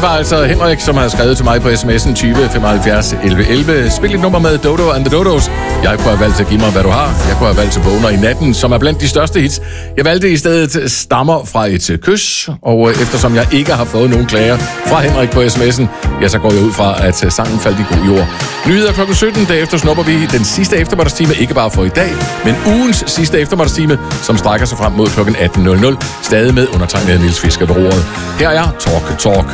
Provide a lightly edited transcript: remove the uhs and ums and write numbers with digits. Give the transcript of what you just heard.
Det var altså Henrik, som har skrevet til mig på sms'en 20 75 11 11. Spil et nummer med Dodo and the Dodos. Jeg kunne have valgt at give mig, hvad du har. Jeg kunne have valgt til Vågner i natten, som er blandt de største hits. Jeg valgte i stedet Stammer fra et kys. Og eftersom jeg ikke har fået nogen klager fra Henrik på sms'en, ja, så går jeg ud fra, at sangen faldt i god jord. Nyheder klokken 17. Derefter snupper vi den sidste eftermiddagstime, ikke bare for i dag, men ugens sidste eftermiddagstime, som strækker sig frem mod klokken 18.00. Stadig med undertegnet Niels Fisker ved roret. Her er Talk.